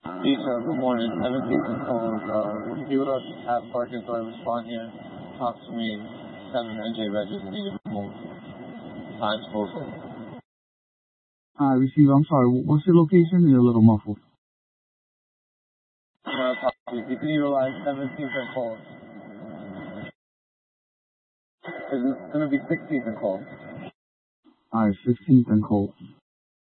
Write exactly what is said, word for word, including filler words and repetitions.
Lisa, good morning. seventeenth and cold. Uh, if you would have parking for respond here, talk to me. seven N J Regis, need to move. Times posted. Hi, receiver. I'm sorry. What's your location? You're a little muffled. My apologies. You can utilize seventeenth and cold. It's going to be sixteenth and cold. All right, sixteenth and cold.